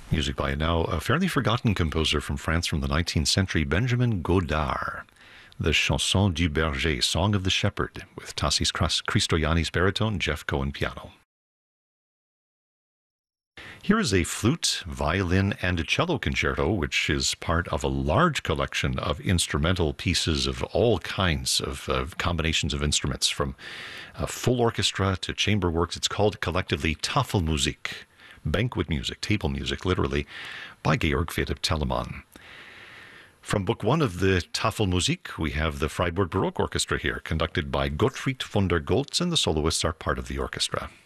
Music by a now a fairly forgotten composer from France from the 19th century, Benjamin Godard. The Chanson du Berger, Song of the Shepherd, with Tassis Christoyanis baritone, Jeff Cohen piano. Here is a flute, violin, and a cello concerto, which is part of a large collection of instrumental pieces of all kinds of combinations of instruments, from full orchestra to chamber works. It's called collectively Tafelmusik, banquet music, table music, literally, by Georg Philipp Telemann. From Book 1 of the Tafelmusik, we have the Freiburg Baroque Orchestra here, conducted by Gottfried von der Goltz, and the soloists are part of the orchestra.